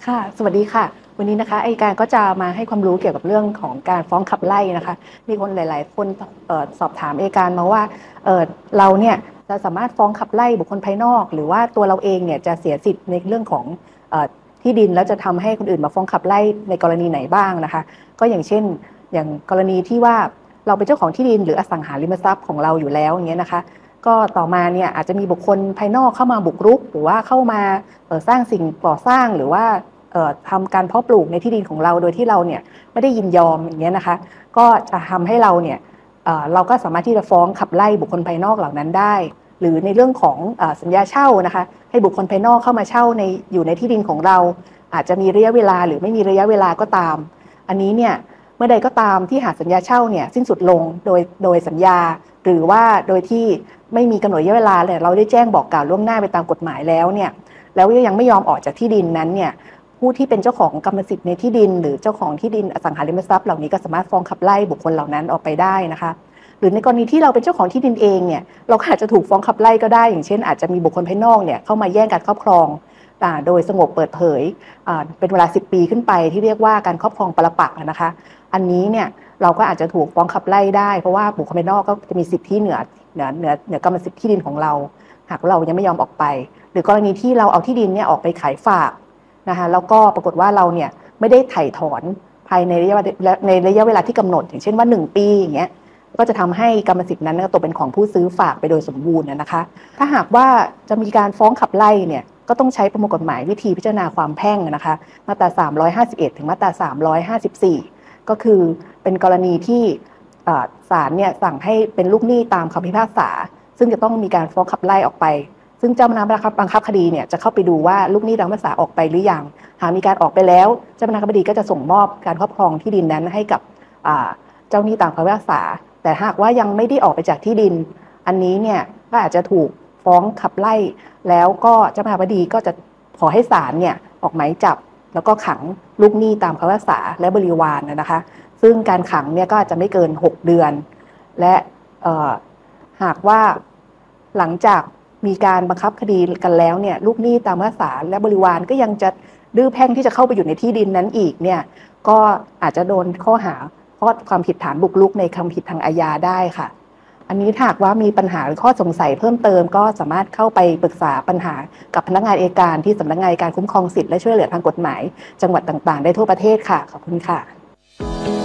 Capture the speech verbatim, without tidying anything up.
ค่ะสวัสดีค่ะวันนี้นะคะอัยการก็จะมาให้ความรู้เกี่ยวกับเรื่องของการฟ้องขับไล่นะคะมีคนหลายๆคนเอ่อสอบถามอัยการมาว่าเอ่อเราเนี่ยจะสามารถฟ้องขับไล่บุคคลภายนอกหรือว่าตัวเราเองเนี่ยจะเสียสิทธิ์ในเรื่องของเอ่อที่ดินแล้วจะทำให้คนอื่นมาฟ้องขับไล่ในกรณีไหนบ้างนะคะก็อย่างเช่นอย่างกรณีที่ว่าเราเป็นเจ้าของที่ดินหรืออสังหาริมทรัพย์ของเราอยู่แล้วอย่างเงี้ยนะคะก็ต่อมาเนี่ยอาจจะมีบุคคลภายนอกเข้ามาบุกรุกหรือว่าเข้ามาสร้างสิ่งก่อสร้างหรือว่าทำการเพาะปลูกในที่ดินของเราโดยที่เราเนี่ยไม่ได้ยินยอมอย่างเงี้ยนะคะก็จะทำให้เราเนี่ยเราก็สามารถที่จะฟ้องขับไล่บุคคลภายนอกเหล่านั้นได้หรือในเรื่องของสัญญาเช่านะคะให้บุคคลภายนอกเข้ามาเช่าในอยู่ในที่ดินของเราอาจจะมีระยะเวลาหรือไม่มีระยะเวลาก็ตามอันนี้เนี่ยเมื่อใดก็ตามที่หากสัญญาเช่าเนี่ยสิ้นสุดลงโดยโดยสัญญาหรือว่าโดยที่ไม่มีกำหนดระยะเวลาเลยเราได้แจ้งบอกกล่าวล่วงหน้าไปตามกฎหมายแล้วเนี่ยแล้วยังไม่ยอมออกจากที่ดินนั้นเนี่ยผู้ที่เป็นเจ้าของกรรมสิทธิ์ในที่ดินหรือเจ้าของที่ดินอสังหาริมทรัพย์เหล่านี้ก็สามารถฟ้องขับไล่บุคคลเหล่านั้นออกไปได้นะคะหรือในกรณีที่เราเป็นเจ้าของที่ดินเองเนี่ยเราอาจจะถูกฟ้องขับไล่ก็ได้อย่างเช่นอาจจะมีบุคคลภายนอกเนี่ยเข้ามาแย่งการครอบครองโดยสงบเปิดเผยเป็นเวลาสิบปีขึ้นไปที่เรียกว่าการครอบครองปรปักษ์นะคะอันนี้เนี่ยเราก็อาจจะถูกฟ้องขับไล่ได้เพราะว่าบุคคลภายนอกก็จะมีสิทธิเหนือเหนือเหนือเหนือกรรมสิทธิ์ที่ดินของเราหากเรายังไม่ยอมออกไปหรือกรณีที่เราเอาที่ดินเนี่ยออกไปขายฝากนะคะแล้วก็ปรากฏว่าเราเนี่ยไม่ได้ไถ่ถอนภายในระยะในระยะเวลาที่กำหนดอย่างเช่นว่าหนึ่งปีอย่างเงี้ยก็จะทำให้กรรมสิทธิ์นั้นตกเป็นของผู้ซื้อฝากไปโดยสมบูรณ์นะคะถ้าหากว่าจะมีการฟ้องขับไล่เนี่ยก็ต้องใช้ประมวลกฎหมายวิธีพิจารณาความแพ่งนะคะมาตราสามร้อยห้าสิบเอ็ดถึงมาตราสามร้อยห้าสิบสี่ก็คือเป็นกรณีที่ศาลเนี่ยสั่งให้เป็นลูกหนี้ตามคำพิพากษาซึ่งจะต้องมีการฟ้องขับไล่ออกไปซึ่งเจ้าพนักงานบังคับคดีเนี่ยจะเข้าไปดูว่าลูกหนี้ตามคำพิพากษาออกไปหรือยังหากมีการออกไปแล้วเจ้าพนักงานคดีก็จะส่งมอบการครอบครองที่ดินนั้นให้กับเจ้าหนี้ตามคำพิพากษาแต่หากว่ายังไม่ได้ออกไปจากที่ดินอันนี้เนี่ยก็อาจจะถูกฟ้องขับไล่แล้วก็เจ้าพนักงานคดีก็จะขอให้ศาลเนี่ยออกหมายจับแล้วก็ขังลูกหนี้ตามคำพิพากษาและบริวารนะคะซึ่งการขังเนี่ยก็อาจจะไม่เกินหกเดือนและหากว่าหลังจากมีการบังคับคดีกันแล้วเนี่ยลูกหนี้ตามคำพิพากษาและบริวารก็ยังจะดื้อแพ่งที่จะเข้าไปอยู่ในที่ดินนั้นอีกเนี่ยก็อาจจะโดนข้อหาข้อความผิดฐานบุกรุกในความผิดทางอาญาได้ค่ะอันนี้ถ้าหากว่ามีปัญหาหรือข้อสงสัยเพิ่มเติมก็สามารถเข้าไปปรึกษาปัญหากับพนักงานอัยการที่สำนักงานอัยการคุ้มครองสิทธิและช่วยเหลือทางกฎหมายจังหวัดต่างๆได้ทั่วประเทศค่ะขอบคุณค่ะ